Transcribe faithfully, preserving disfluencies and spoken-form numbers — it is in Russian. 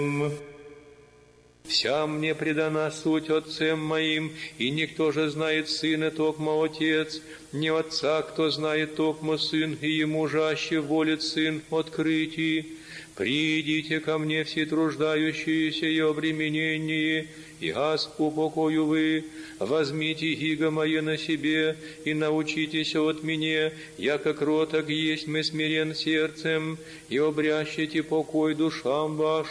Вся мне предана суть Отцем моим, и никто же знает Сына, токмо Отец, не Отца, кто знает, токмо Сын, и Ему же аще волит Сын открытий. Придите ко мне все труждающиеся и обремененные, и аз упокою вы. Возьмите иго мое на себе, и научитесь от меня, яко кроток есть мы смирен сердцем, и обрящите покой душам вашим.